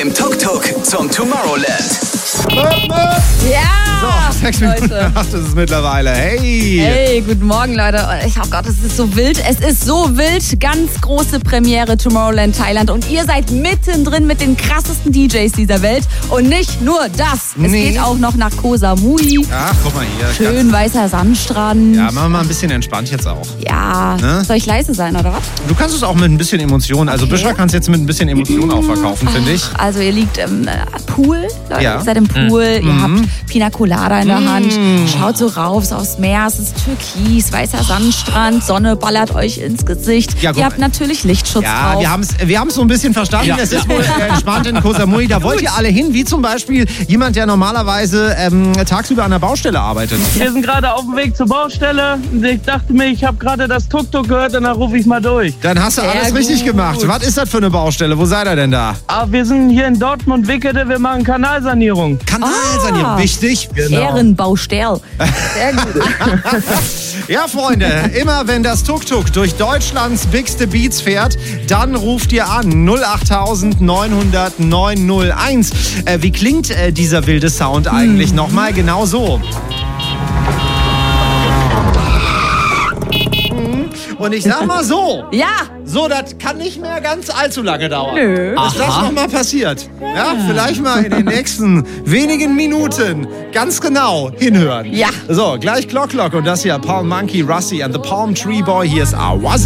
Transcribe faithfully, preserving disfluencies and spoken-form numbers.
dem Tuk-Tuk zum Tomorrowland. Ja! So, sechs Minuten nach acht ist es mittlerweile. Hey! Hey, guten Morgen, Leute. Ich oh Gott, es ist so wild. Es ist so wild. Ganz große Premiere Tomorrowland Thailand. Und ihr seid mittendrin mit den krassesten D Js dieser Welt. Und nicht nur das. Es Nee. geht auch noch nach Koh Samui. Ach, guck mal hier. Schön weißer Sandstrand. Ja, machen wir mal ein bisschen entspannt jetzt auch. Ja. Ne? Soll ich leise sein, oder was? Du kannst es auch mit ein bisschen Emotion. Also Okay. Büschra kannst jetzt mit ein bisschen Emotion auch verkaufen, finde ich. Also ihr liegt im äh, Pool, Leute. Ja. Ihr seid im Pool. Ihr Mhm. habt Pina Colada in der Hand. Schaut so rauf so aufs Meer. Es ist türkis, weißer Sandstrand. Sonne ballert euch ins Gesicht. Ja, guck ihr habt mal. natürlich Lichtschutz Ja, drauf. wir haben es wir haben's so ein bisschen verstanden. Ja. Es ist wohl äh, entspannt in Koh Samui. Da wollt ihr alle hin, wie zum Beispiel jemand, der normalerweise ähm, tagsüber an der Baustelle arbeitet. Wir sind gerade auf dem Weg zur Baustelle und ich dachte mir, ich habe gerade das Tuk-Tuk gehört und dann rufe ich mal durch. Dann hast du Sehr alles richtig gut. gemacht. Was ist das für eine Baustelle? Wo seid ihr denn da? Aber wir sind hier in Dortmund-Wickede, wir machen Kanalsanierung. Kanalsanierung, Ah. wichtig. Ehrenbaustell. Sehr gut. Ja, Freunde, immer wenn das Tuk-Tuk durch Deutschlands bigste Beats fährt, dann ruft ihr an null acht neun null null neun null eins. Äh, wie klingt äh, dieser wilde Sound eigentlich? Hm. Nochmal genau so. Und ich sag mal so, Ja. so, das kann nicht mehr ganz allzu lange dauern. Nö. Dass das nochmal passiert. Ja, vielleicht mal in den nächsten wenigen Minuten ganz genau hinhören. Ja. So, gleich Clock Clock und das hier Palm Monkey, Rusty and the Palm Tree Boy. Hier ist Awazi.